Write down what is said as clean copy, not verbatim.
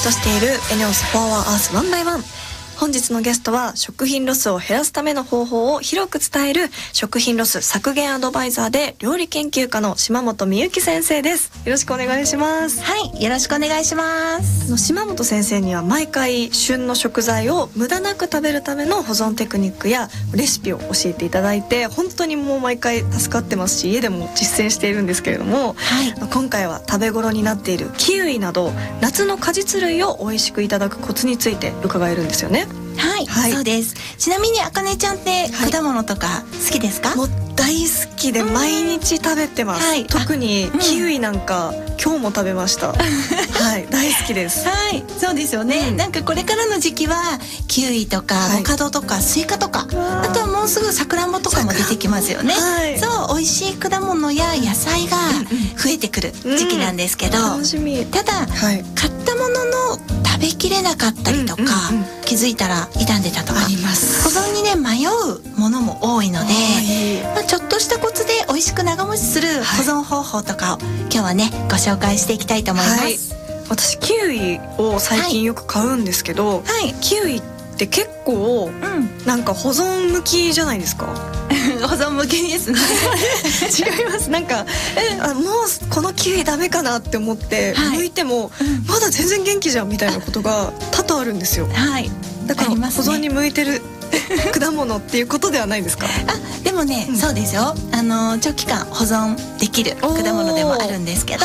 トしているエネオスフォアワーアースワンバイワン。本日のゲストは食品ロスを減らすための方法を広く伝える食品ロス削減アドバイザーで料理研究家の島本美由紀先生です。よろしくお願いします。 はい、よろしくお願いします。 島本先生には毎回旬の食材を無駄なく食べるための保存テクニックやレシピを教えていただいて、本当にもう毎回助かってますし、家でも実践しているんですけれども、 はい、 今回は食べ頃になっているキウイなど夏の果実類を美味しくいただくコツについて伺えるんですよね。 はい、はい、そうです。ちなみにあかねちゃんって果物とか好きですか？ もう大好きで毎日食べてます、はい、特にキウイなんか、今日も食べましたはい、大好きです。 はい、そうですよね、なんかこれからの時期はキウイとかアボカドとかスイカとか、あとはもうすぐさくらんぼとかも出てきますよね、そう美味しい果物や野菜が増えてくる時期なんですけど、 楽しみ。 ただ、買ったものの食べきれなかったりとか、気づいたら傷んでたとかあります。 保存にね迷うものも多いので、ちょっとしたコツで美味しく長持ちする保存方法とかを今日はねご紹介していきたいと思います、 私キウイを最近よく買うんですけど、キウイって結構、なんか保存向きじゃないですか保存向きですね違います。なんか、もうこのキウイダメかなって思って、剥いても、まだ全然元気じゃんみたいなことが多々あるんですよ、だから保存に向いてる果物っていうことではないですか？ でもね、そうですよ、長期間保存できる果物でもあるんですけど、